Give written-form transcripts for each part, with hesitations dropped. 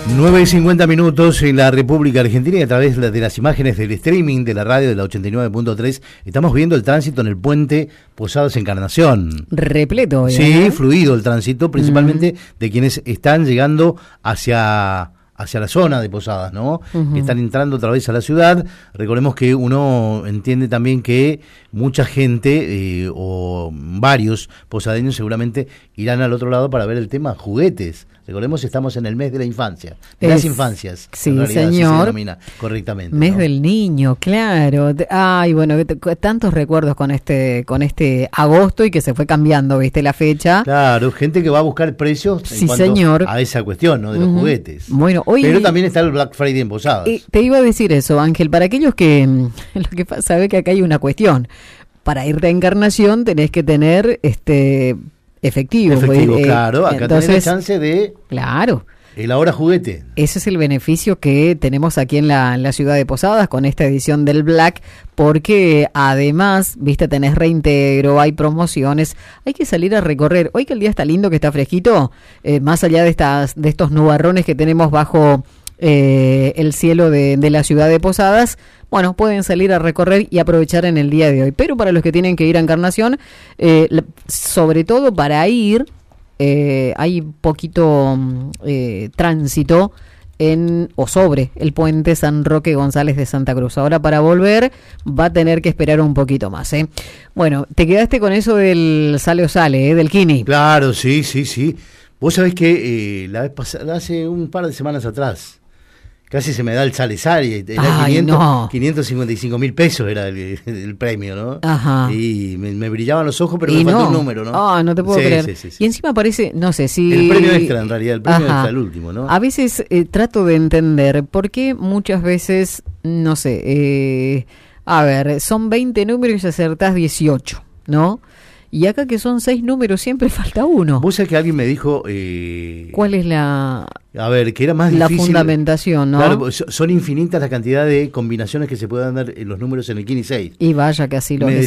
9:50 en la República Argentina y a través de las imágenes del streaming de la radio de la 89.3 estamos viendo el tránsito en el puente Posadas Encarnación. Repleto. Sí, fluido el tránsito, principalmente de quienes están llegando hacia la zona de Posadas, ¿no? Que están entrando otra vez a la ciudad. Recordemos que uno entiende también que mucha gente o varios posadeños seguramente irán al otro lado para ver el tema juguetes. Recordemos, estamos en el mes de la infancia, de las infancias. Sí, en realidad, señor. así se denomina correctamente. Mes ¿no? del niño, claro. Ay, bueno, tantos recuerdos con este agosto y que se fue cambiando, ¿viste? La fecha. Claro, gente que va a buscar precios en Sí, cuanto señor. a esa cuestión, ¿no? De los juguetes. Bueno, hoy, pero también está el Black Friday en Posadas. Te iba a decir eso, Ángel, para aquellos que lo que pasa es que acá hay una cuestión. Para irte a Encarnación tenés que tener efectivo, claro, acá entonces, tenés la chance de claro, el ahora juguete. ese es el beneficio que tenemos aquí en la ciudad de Posadas con esta edición del Black, porque además, viste, tenés reintegro, hay promociones, hay que salir a recorrer. Hoy que el día está lindo, que está fresquito, más allá de estos nubarrones que tenemos bajo el cielo de la ciudad de Posadas, bueno, pueden salir a recorrer y aprovechar en el día de hoy. Pero para los que tienen que ir a Encarnación, sobre todo para ir, hay poquito tránsito sobre el puente San Roque González de Santa Cruz. Ahora para volver va a tener que esperar un poquito más. Bueno, te quedaste con eso del sale o sale, del Kini. Claro, sí. Vos sabés que la vez pasada, hace un par de semanas atrás, casi se me da el sale era 555.000 pesos era el premio, ¿no? Ajá. Y me brillaban los ojos, pero me faltó un número, ¿no? No te puedo creer. Sí. Y encima parece, no sé si... El premio extra, en realidad, el premio extra, el último, ¿no? A veces trato de entender por qué muchas veces, no sé, a ver, son 20 números y acertás 18, ¿no? Y acá que son 6 números siempre falta uno. Vos sabés que alguien me dijo... ¿Cuál es la... A ver, que era más difícil... La fundamentación, ¿no? Claro, son infinitas la cantidad de combinaciones que se puedan dar en los números en el Kini 6. Y vaya que así lo me es.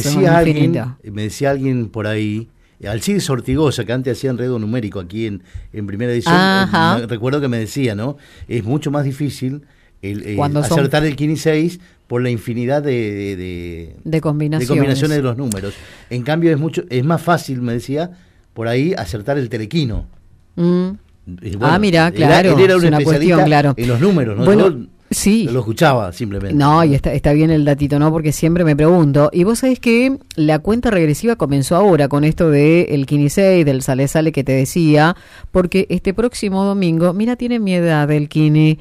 Me decía alguien por ahí, Alcides Ortigosa, que antes hacía enredo numérico aquí en primera edición, recuerdo que me decía, ¿no? Es mucho más difícil acertar el Kini 6 por la infinidad de combinaciones de los números. En cambio es más fácil, me decía, por ahí acertar el telequino. Bueno, mira, claro, él era un una cuestión, claro, en los números, ¿no? Bueno, yo sí. Lo escuchaba simplemente. No, y está bien el datito, ¿no? Porque siempre me pregunto. Y vos sabés que la cuenta regresiva comenzó ahora con esto de el Kini 6, del sale que te decía, porque este próximo domingo, mira, tiene mi edad el Kini,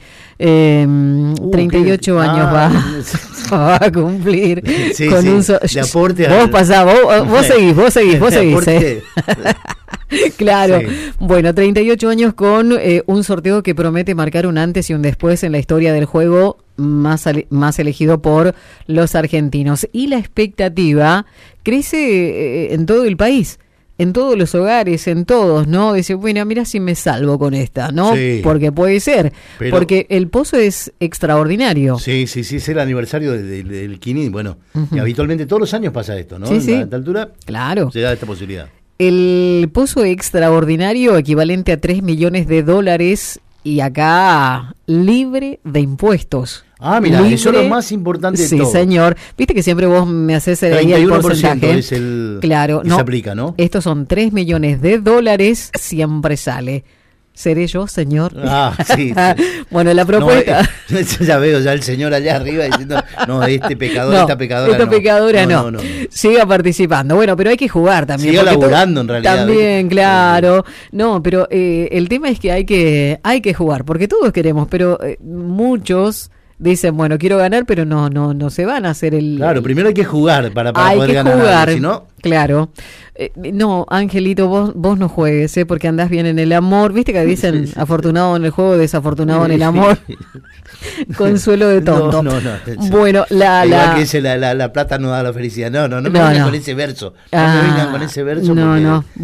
38 años va a cumplir. Sí, con un de aporte vos pasás, vos seguís. Claro, sí. Bueno, 38 años con un sorteo que promete marcar un antes y un después en la historia del juego más elegido por los argentinos. Y la expectativa crece en todo el país, en todos los hogares, en todos, ¿no? Dice, bueno, mira si me salvo con esta, ¿no? Sí. Porque puede ser, porque el pozo es extraordinario. Sí, es el aniversario del Kini, bueno, y habitualmente todos los años pasa esto, ¿no? Sí. A esta altura, claro, se da esta posibilidad. El pozo extraordinario equivalente a $3 millones y acá libre de impuestos. Mira, eso es lo más importante de todo. Sí, señor. Viste que siempre vos me haces el 31% es el claro, que se aplica, ¿no? Estos son $3 millones, siempre sale. ¿Seré yo, señor? Sí. Bueno, la propuesta... No, ya veo ya el señor allá arriba diciendo, no, esta pecadora no. Siga participando. Bueno, pero hay que jugar también. Siga laburando en realidad. También, claro. No, pero el tema es que hay que jugar, porque todos queremos, pero muchos... Dicen, bueno, quiero ganar, pero no se van a hacer el... Claro, primero hay que jugar para poder ganar. Hay que jugar, si no... Claro. No, Angelito, vos no juegues, porque andás bien en el amor. ¿Viste que dicen afortunado en el juego, desafortunado en el amor? Consuelo de tonto. No. Bueno, que dice la plata no da la felicidad. No me vengan con ese verso. No me vengan con ese verso. No.